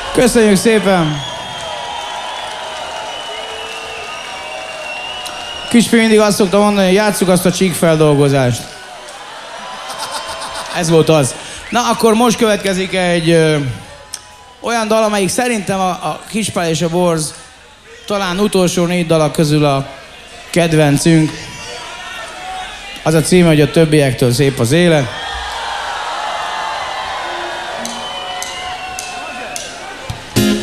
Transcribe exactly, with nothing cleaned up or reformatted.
Köszönjük szépen! Kispi mindig azt szokta mondani, hogy játsszuk azt a csíkfeldolgozást. Ez volt az. Na, akkor most következik egy ö, olyan dal, amelyik szerintem a, a Kispál és a Borz talán utolsó négy dalak közül a kedvencünk. Az a címe, hogy a többiektől szép az élet.